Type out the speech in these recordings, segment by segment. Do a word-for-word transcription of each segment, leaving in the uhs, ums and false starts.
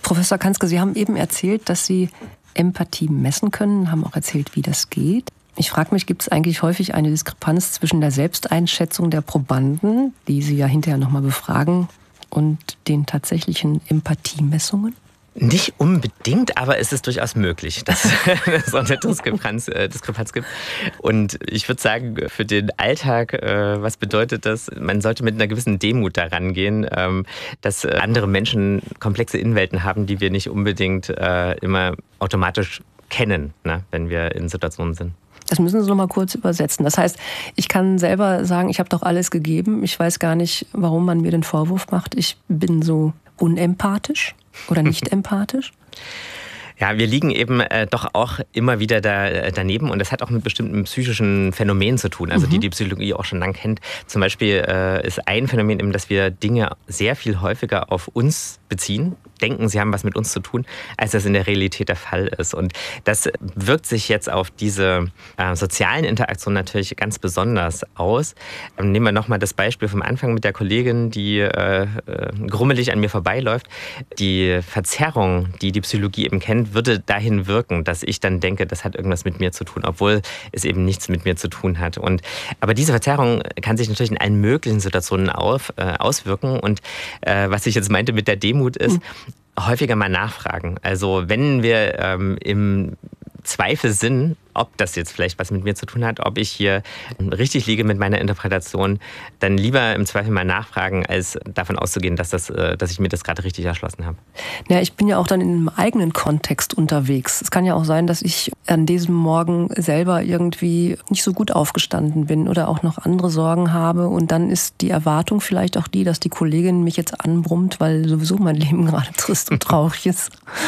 Professor Kanzke, Sie haben eben erzählt, dass Sie Empathie messen können, haben auch erzählt, wie das geht. Ich frage mich, gibt es eigentlich häufig eine Diskrepanz zwischen der Selbsteinschätzung der Probanden, die Sie ja hinterher nochmal befragen, und den tatsächlichen Empathiemessungen? Nicht unbedingt, aber es ist durchaus möglich, dass es so eine Diskrepanz, äh, Diskrepanz gibt. Und ich würde sagen, für den Alltag, äh, was bedeutet das? Man sollte mit einer gewissen Demut daran gehen, ähm, dass andere Menschen komplexe Innenwelten haben, die wir nicht unbedingt äh, immer automatisch kennen, ne, wenn wir in Situationen sind. Das müssen Sie noch mal kurz übersetzen. Das heißt, ich kann selber sagen, ich habe doch alles gegeben. Ich weiß gar nicht, warum man mir den Vorwurf macht, ich bin so unempathisch oder nicht empathisch. Ja, wir liegen eben äh, doch auch immer wieder da, äh, daneben und das hat auch mit bestimmten psychischen Phänomenen zu tun, also mhm. die die Psychologie auch schon lange kennt. Zum Beispiel äh, ist ein Phänomen eben, dass wir Dinge sehr viel häufiger auf uns beziehen, denken, sie haben was mit uns zu tun, als das in der Realität der Fall ist. Und das wirkt sich jetzt auf diese äh, sozialen Interaktionen natürlich ganz besonders aus. Ähm, nehmen wir nochmal das Beispiel vom Anfang mit der Kollegin, die äh, äh, grummelig an mir vorbeiläuft. Die Verzerrung, die die Psychologie eben kennt, würde dahin wirken, dass ich dann denke, das hat irgendwas mit mir zu tun, obwohl es eben nichts mit mir zu tun hat. Und, aber diese Verzerrung kann sich natürlich in allen möglichen Situationen auf, äh, auswirken. Und äh, was ich jetzt meinte mit der Demut ist, mhm. häufiger mal nachfragen. Also wenn wir ähm, im Zweifel sind, ob das jetzt vielleicht was mit mir zu tun hat, ob ich hier richtig liege mit meiner Interpretation, dann lieber im Zweifel mal nachfragen, als davon auszugehen, dass, das, dass ich mir das gerade richtig erschlossen habe. Ja, ich bin ja auch dann in einem eigenen Kontext unterwegs. Es kann ja auch sein, dass ich an diesem Morgen selber irgendwie nicht so gut aufgestanden bin oder auch noch andere Sorgen habe. Und dann ist die Erwartung vielleicht auch die, dass die Kollegin mich jetzt anbrummt, weil sowieso mein Leben gerade trist und traurig ist.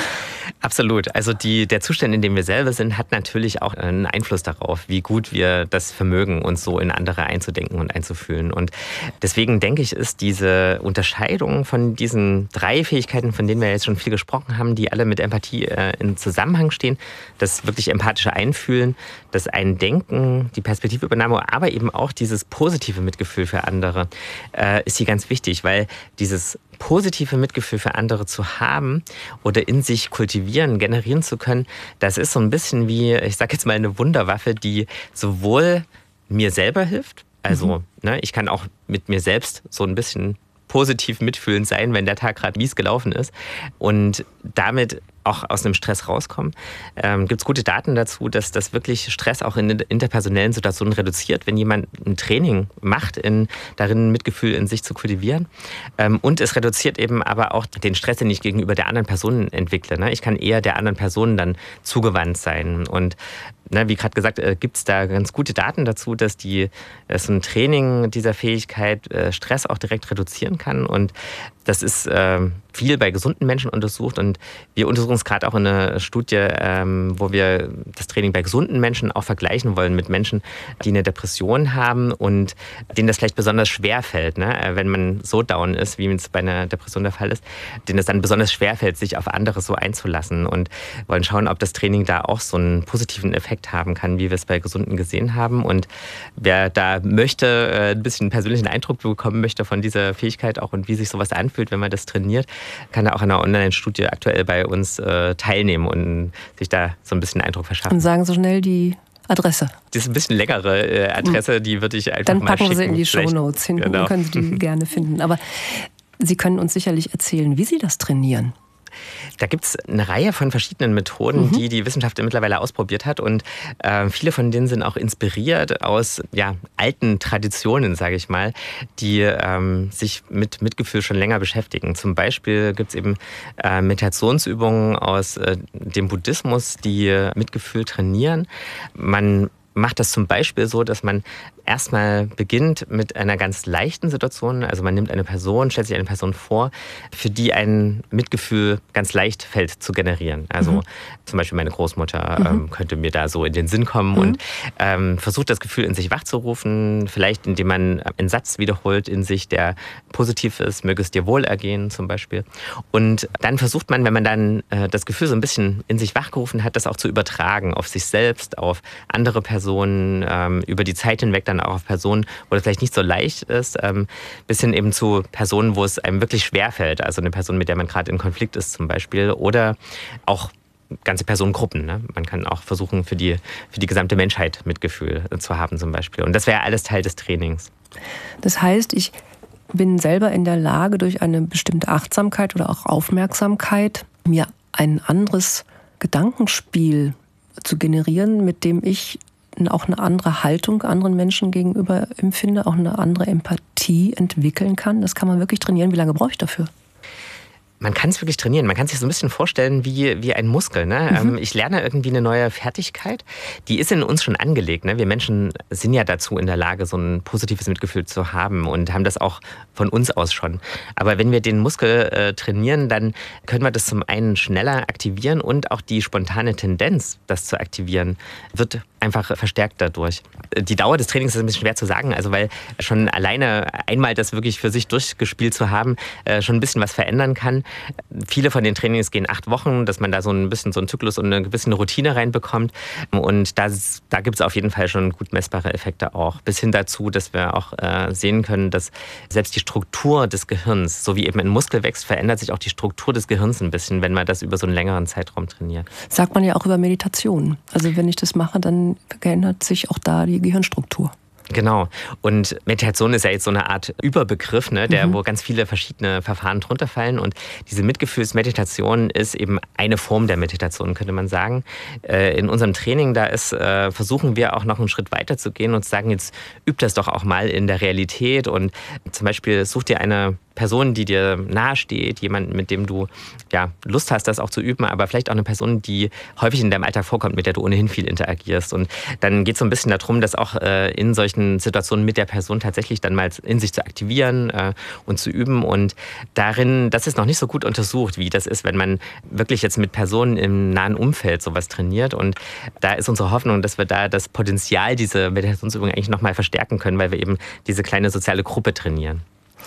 Absolut. Also die, der Zustand, in dem wir selber sind, hat natürlich auch einen Einfluss darauf, wie gut wir das vermögen, uns so in andere einzudenken und einzufühlen. Und deswegen denke ich, ist diese Unterscheidung von diesen drei Fähigkeiten, von denen wir jetzt schon viel gesprochen haben, die alle mit Empathie äh, in Zusammenhang stehen, das wirklich empathische Einfühlen, das Eindenken, die Perspektivübernahme, aber eben auch dieses positive Mitgefühl für andere, äh, ist hier ganz wichtig, weil dieses positive Mitgefühl für andere zu haben oder in sich kultivieren, generieren zu können, das ist so ein bisschen wie, ich sage jetzt mal, eine Wunderwaffe, die sowohl mir selber hilft, also mhm. ne, ich kann auch mit mir selbst so ein bisschen positiv mitfühlend sein, wenn der Tag gerade mies gelaufen ist und damit auch aus einem Stress rauskommen. Ähm, gibt es gute Daten dazu, dass das wirklich Stress auch in interpersonellen Situationen reduziert, wenn jemand ein Training macht, in, darin Mitgefühl in sich zu kultivieren. Ähm, und es reduziert eben aber auch den Stress, den ich gegenüber der anderen Person entwickle. Ne? Ich kann eher der anderen Person dann zugewandt sein. Und ne, wie gerade gesagt, äh, gibt es da ganz gute Daten dazu, dass, die, dass so ein Training dieser Fähigkeit äh, Stress auch direkt reduzieren kann. Und das ist äh, viel bei gesunden Menschen untersucht und wir untersuchen es gerade auch in einer Studie, ähm, wo wir das Training bei gesunden Menschen auch vergleichen wollen mit Menschen, die eine Depression haben und denen das vielleicht besonders schwer fällt, ne? Wenn man so down ist, wie es bei einer Depression der Fall ist, denen es dann besonders schwer fällt, sich auf andere so einzulassen und wollen schauen, ob das Training da auch so einen positiven Effekt haben kann, wie wir es bei Gesunden gesehen haben. Und wer da möchte, äh, ein bisschen persönlichen Eindruck bekommen möchte von dieser Fähigkeit auch und wie sich sowas anfühlt, wenn man das trainiert, kann da auch an einer Online-Studie aktuell bei uns äh, teilnehmen und sich da so ein bisschen Eindruck verschaffen. Und sagen so schnell die Adresse. Das ist ein bisschen längere äh, Adresse, die würde ich einfach Dann mal schicken. Dann packen wir sie in die Shownotes hinten, genau. Dann können Sie die gerne finden. Aber Sie können uns sicherlich erzählen, wie Sie das trainieren. Da gibt es eine Reihe von verschiedenen Methoden, mhm. die die Wissenschaft mittlerweile ausprobiert hat. Und äh, viele von denen sind auch inspiriert aus ja, alten Traditionen, sage ich mal, die ähm, sich mit Mitgefühl schon länger beschäftigen. Zum Beispiel gibt es eben äh, Meditationsübungen aus äh, dem Buddhismus, die äh, Mitgefühl trainieren. Man macht das zum Beispiel so, dass man erstmal beginnt mit einer ganz leichten Situation. Also man nimmt eine Person, stellt sich eine Person vor, für die ein Mitgefühl ganz leicht fällt zu generieren. Also mhm. zum Beispiel meine Großmutter mhm. ähm, könnte mir da so in den Sinn kommen mhm. und ähm, versucht das Gefühl in sich wachzurufen, vielleicht indem man einen Satz wiederholt in sich, der positiv ist, möge es dir wohl ergehen zum Beispiel. Und dann versucht man, wenn man dann äh, das Gefühl so ein bisschen in sich wachgerufen hat, das auch zu übertragen auf sich selbst, auf andere Personen, ähm, über die Zeit hinweg dann dann auch auf Personen, wo das vielleicht nicht so leicht ist, ähm, bis hin eben zu Personen, wo es einem wirklich schwerfällt. Also eine Person, mit der man gerade in Konflikt ist zum Beispiel. Oder auch ganze Personengruppen. Ne? Man kann auch versuchen, für die, für die gesamte Menschheit Mitgefühl zu haben zum Beispiel. Und das wäre alles Teil des Trainings. Das heißt, ich bin selber in der Lage, durch eine bestimmte Achtsamkeit oder auch Aufmerksamkeit mir ein anderes Gedankenspiel zu generieren, mit dem ich auch eine andere Haltung anderen Menschen gegenüber empfinde, auch eine andere Empathie entwickeln kann. Das kann man wirklich trainieren. Wie lange brauche ich dafür? Man kann es wirklich trainieren. Man kann sich so ein bisschen vorstellen wie, wie ein Muskel. Ne? Mhm. Ich lerne irgendwie eine neue Fertigkeit. Die ist in uns schon angelegt. Ne? Wir Menschen sind ja dazu in der Lage, so ein positives Mitgefühl zu haben und haben das auch von uns aus schon. Aber wenn wir den Muskel äh, trainieren, dann können wir das zum einen schneller aktivieren und auch die spontane Tendenz, das zu aktivieren, wird einfach verstärkt dadurch. Die Dauer des Trainings ist ein bisschen schwer zu sagen, also weil schon alleine einmal das wirklich für sich durchgespielt zu haben, äh, schon ein bisschen was verändern kann. Viele von den Trainings gehen acht Wochen, dass man da so ein bisschen so einen Zyklus und eine gewisse Routine reinbekommt. Und das, da gibt es auf jeden Fall schon gut messbare Effekte auch. Bis hin dazu, dass wir auch äh, sehen können, dass selbst die Struktur des Gehirns, so wie eben ein Muskel wächst, verändert sich auch die Struktur des Gehirns ein bisschen, wenn man das über so einen längeren Zeitraum trainiert. Sagt man ja auch über Meditation. Also wenn ich das mache, dann verändert sich auch da die Gehirnstruktur. Genau. Und Meditation ist ja jetzt so eine Art Überbegriff, ne, der, mhm. wo ganz viele verschiedene Verfahren drunter fallen. Und diese Mitgefühlsmeditation ist eben eine Form der Meditation, könnte man sagen. Äh, in unserem Training, da ist, äh, versuchen wir auch noch einen Schritt weiter zu gehen und zu sagen, jetzt übt das doch auch mal in der Realität. Und zum Beispiel such dir eine Person, die dir nahesteht, jemanden, mit dem du ja, Lust hast, das auch zu üben, aber vielleicht auch eine Person, die häufig in deinem Alltag vorkommt, mit der du ohnehin viel interagierst. Und dann geht es so ein bisschen darum, das auch äh, in solchen Situationen mit der Person tatsächlich dann mal in sich zu aktivieren äh, und zu üben. Und darin, das ist noch nicht so gut untersucht, wie das ist, wenn man wirklich jetzt mit Personen im nahen Umfeld sowas trainiert. Und da ist unsere Hoffnung, dass wir da das Potenzial dieser Meditationsübung eigentlich nochmal verstärken können, weil wir eben diese kleine soziale Gruppe trainieren.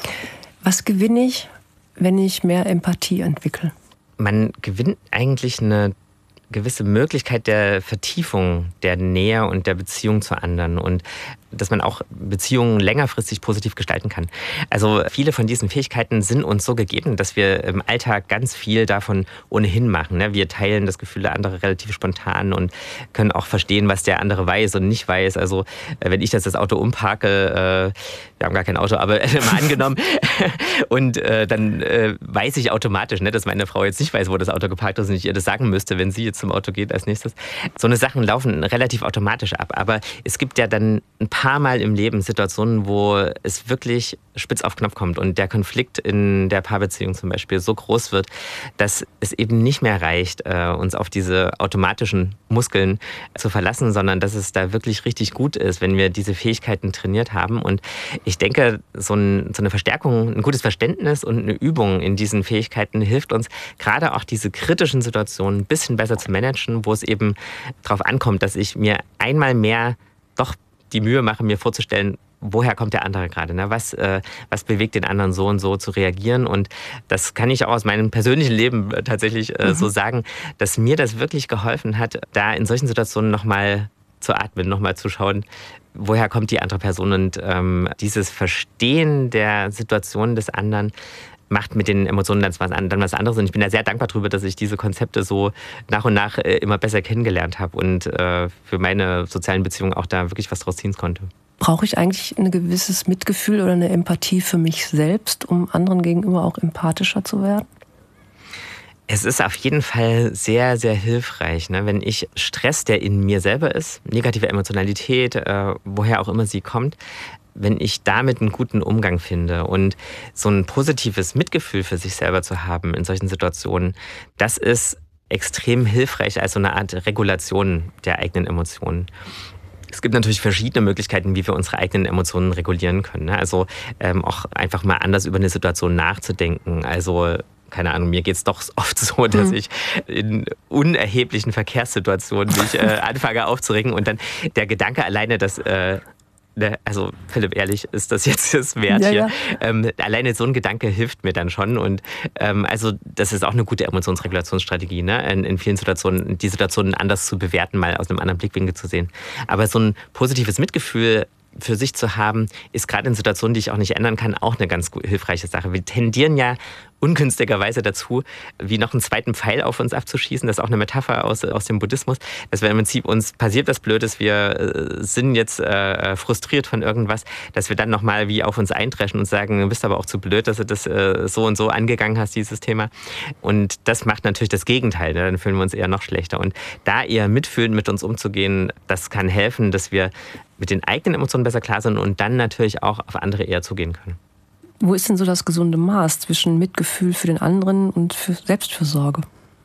Was gewinne ich, wenn ich mehr Empathie entwickle? Man gewinnt eigentlich eine gewisse Möglichkeit der Vertiefung der Nähe und der Beziehung zu anderen und dass man auch Beziehungen längerfristig positiv gestalten kann. Also viele von diesen Fähigkeiten sind uns so gegeben, dass wir im Alltag ganz viel davon ohnehin machen. Wir teilen das Gefühl der anderen relativ spontan und können auch verstehen, was der andere weiß und nicht weiß. Also wenn ich jetzt das Auto umparke, wir haben gar kein Auto, aber mal angenommen, und dann weiß ich automatisch, dass meine Frau jetzt nicht weiß, wo das Auto geparkt ist und ich ihr das sagen müsste, wenn sie jetzt zum Auto geht als nächstes. So eine Sachen laufen relativ automatisch ab. Aber es gibt ja dann ein paar paar Mal im Leben Situationen, wo es wirklich spitz auf Knopf kommt und der Konflikt in der Paarbeziehung zum Beispiel so groß wird, dass es eben nicht mehr reicht, uns auf diese automatischen Muskeln zu verlassen, sondern dass es da wirklich richtig gut ist, wenn wir diese Fähigkeiten trainiert haben. Und ich denke, so, ein, so eine Verstärkung, ein gutes Verständnis und eine Übung in diesen Fähigkeiten hilft uns, gerade auch diese kritischen Situationen ein bisschen besser zu managen, wo es eben darauf ankommt, dass ich mir einmal mehr doch die Mühe mache, mir vorzustellen, woher kommt der andere gerade, ne? Was, äh, was bewegt den anderen so und so zu reagieren. Und das kann ich auch aus meinem persönlichen Leben tatsächlich äh, mhm. so sagen, dass mir das wirklich geholfen hat, da in solchen Situationen nochmal zu atmen, nochmal zu schauen, woher kommt die andere Person. Und ähm, dieses Verstehen der Situation des anderen macht mit den Emotionen dann was, dann was anderes. Und ich bin da sehr dankbar darüber, dass ich diese Konzepte so nach und nach äh, immer besser kennengelernt habe und äh, für meine sozialen Beziehungen auch da wirklich was draus ziehen konnte. Brauche ich eigentlich ein gewisses Mitgefühl oder eine Empathie für mich selbst, um anderen gegenüber auch empathischer zu werden? Es ist auf jeden Fall sehr, sehr hilfreich, ne? Wenn ich Stress, der in mir selber ist, negative Emotionalität, äh, woher auch immer sie kommt, wenn ich damit einen guten Umgang finde und so ein positives Mitgefühl für sich selber zu haben in solchen Situationen, das ist extrem hilfreich als so eine Art Regulation der eigenen Emotionen. Es gibt natürlich verschiedene Möglichkeiten, wie wir unsere eigenen Emotionen regulieren können. Ne? Also ähm, auch einfach mal anders über eine Situation nachzudenken. Also keine Ahnung, mir geht es doch oft so, dass ich in unerheblichen Verkehrssituationen mich äh, anfange aufzuregen und dann der Gedanke alleine, dass äh, also Philipp, ehrlich, ist das jetzt das wert ja, hier? Ja. Ähm, alleine so ein Gedanke hilft mir dann schon. Und ähm, also das ist auch eine gute Emotionsregulationsstrategie, ne? In, in vielen Situationen, die Situationen anders zu bewerten, mal aus einem anderen Blickwinkel zu sehen. Aber so ein positives Mitgefühl für sich zu haben, ist gerade in Situationen, die ich auch nicht ändern kann, auch eine ganz hilfreiche Sache. Wir tendieren ja ungünstigerweise dazu, wie noch einen zweiten Pfeil auf uns abzuschießen. Das ist auch eine Metapher aus, aus dem Buddhismus, dass wir im Prinzip uns passiert was Blödes, wir äh, sind jetzt äh, frustriert von irgendwas, dass wir dann nochmal wie auf uns eindreschen und sagen, du bist aber auch zu blöd, dass du das äh, so und so angegangen hast, dieses Thema. Und das macht natürlich das Gegenteil, ne? Dann fühlen wir uns eher noch schlechter. Und da eher mitfühlend mit uns umzugehen, das kann helfen, dass wir mit den eigenen Emotionen besser klar sind und dann natürlich auch auf andere eher zugehen können. Wo ist denn so das gesunde Maß zwischen Mitgefühl für den anderen und für Selbstfürsorge?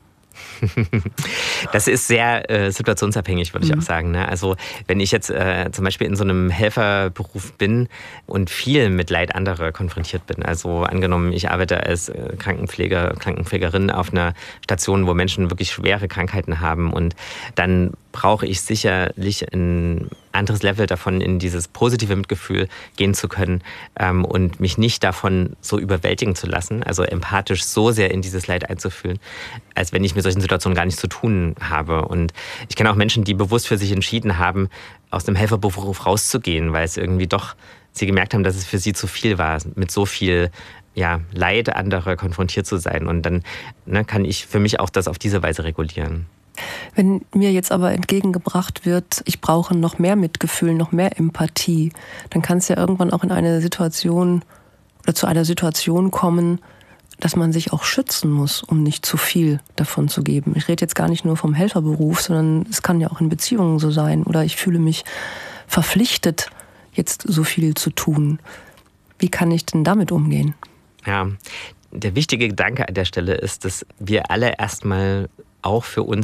Das ist sehr äh, situationsabhängig, würde ich Mhm. auch sagen. Ne? Also wenn ich jetzt äh, zum Beispiel in so einem Helferberuf bin und viel mit Leid anderer konfrontiert bin, also angenommen, ich arbeite als äh, Krankenpfleger, Krankenpflegerin auf einer Station, wo Menschen wirklich schwere Krankheiten haben, und dann brauche ich sicherlich ein anderes Level davon, in dieses positive Mitgefühl gehen zu können ähm, und mich nicht davon so überwältigen zu lassen, also empathisch so sehr in dieses Leid einzufühlen, als wenn ich mit solchen Situationen gar nichts zu tun habe. Und ich kenne auch Menschen, die bewusst für sich entschieden haben, aus dem Helferberuf rauszugehen, weil es irgendwie doch, sie gemerkt haben, dass es für sie zu viel war, mit so viel ja, Leid anderer konfrontiert zu sein. Und dann ne, kann ich für mich auch das auf diese Weise regulieren. Wenn mir jetzt aber entgegengebracht wird, ich brauche noch mehr Mitgefühl, noch mehr Empathie, dann kann es ja irgendwann auch in eine Situation oder zu einer Situation kommen, dass man sich auch schützen muss, um nicht zu viel davon zu geben. Ich rede jetzt gar nicht nur vom Helferberuf, sondern es kann ja auch in Beziehungen so sein. Oder ich fühle mich verpflichtet, jetzt so viel zu tun. Wie kann ich denn damit umgehen? Ja, der wichtige Gedanke an der Stelle ist, dass wir alle erstmal auch für uns